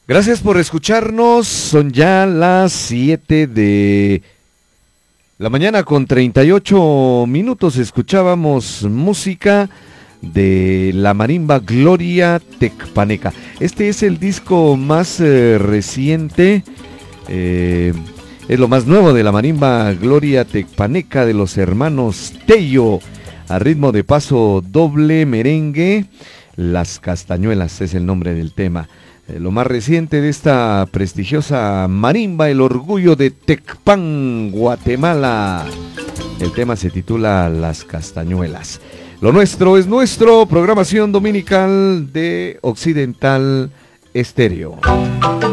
Gracias por escucharnos. Son ya las 7 de la mañana con 38 minutos. Escuchábamos música de la marimba Gloria Tecpaneca. Este es el disco más reciente, es lo más nuevo de la marimba Gloria Tecpaneca de los hermanos Tello, a ritmo de paso doble merengue. Las Castañuelas es el nombre del tema. Lo más reciente de esta prestigiosa marimba, el orgullo de Tecpan, Guatemala. El tema se titula Las Castañuelas. Lo nuestro es nuestro, programación dominical de Occidental Estéreo.